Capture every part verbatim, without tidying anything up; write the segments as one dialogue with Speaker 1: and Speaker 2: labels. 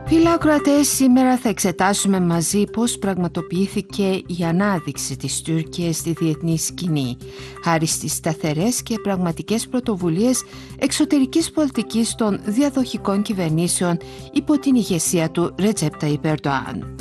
Speaker 1: Φίλοι ακροατές, σήμερα θα εξετάσουμε μαζί πώς πραγματοποιήθηκε η ανάδειξη της Τουρκίας στη διεθνή σκηνή, χάρη στις σταθερές και πραγματικές πρωτοβουλίες εξωτερικής πολιτικής των διαδοχικών κυβερνήσεων υπό την ηγεσία του Ρετζέπ Ταγιπ Ερντοάν.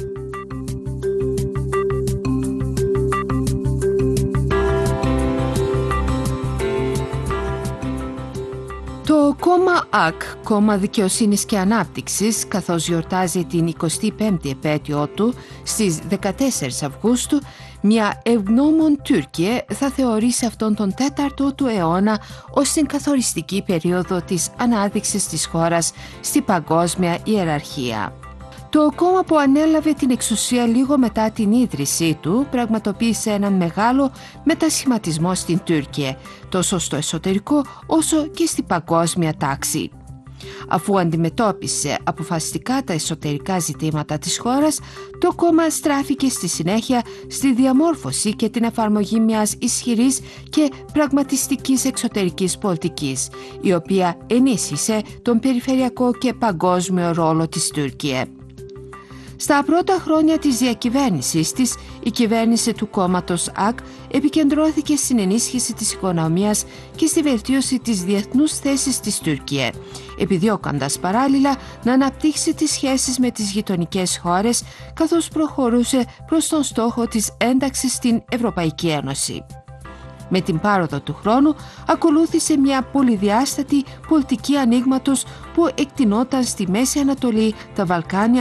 Speaker 1: Το κόμμα ΑΚ, Κόμμα Δικαιοσύνης και Ανάπτυξης, καθώς γιορτάζει την εικοστή πέμπτη επέτειό του στις δεκατέσσερις Αυγούστου, μια ευγνώμων Τουρκία θα θεωρήσει αυτόν τον τέταρτο του αιώνα ως την καθοριστική περίοδο της ανάδειξης της χώρας στη παγκόσμια ιεραρχία. Το κόμμα που ανέλαβε την εξουσία λίγο μετά την ίδρυσή του πραγματοποίησε έναν μεγάλο μετασχηματισμό στην Τουρκία, τόσο στο εσωτερικό όσο και στην παγκόσμια τάξη. Αφού αντιμετώπισε αποφασιστικά τα εσωτερικά ζητήματα της χώρας, το κόμμα στράφηκε στη συνέχεια στη διαμόρφωση και την εφαρμογή μιας ισχυρής και πραγματιστικής εξωτερικής πολιτικής, η οποία ενίσχυσε τον περιφερειακό και παγκόσμιο ρόλο της Τουρκία. Στα πρώτα χρόνια της διακυβέρνησης της, η κυβέρνηση του κόμματος ΑΚ επικεντρώθηκε στην ενίσχυση της οικονομίας και στη βελτίωση της διεθνούς θέσης της Τουρκία, επιδιώκοντας παράλληλα να αναπτύξει τις σχέσεις με τις γειτονικές χώρες, καθώς προχωρούσε προς τον στόχο της ένταξης στην Ευρωπαϊκή Ένωση. Με την πάροδο του χρόνου ακολούθησε μια πολυδιάστατη πολιτική ανοίγματος που εκτινόταν στη Μέση Ανατολή, τα Βαλκάνια